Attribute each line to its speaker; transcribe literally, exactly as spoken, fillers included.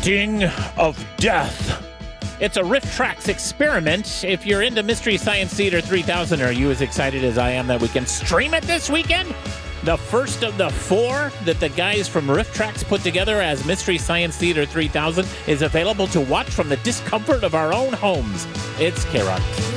Speaker 1: Sting of Death. It's a RiffTrax experiment. If you're into Mystery Science Theater three thousand, are you as excited as I am that we can stream it this weekend? The first of the four that the guys from RiffTrax put together as Mystery Science Theater three thousand is available to watch from the discomfort of our own homes. It's K-Rock.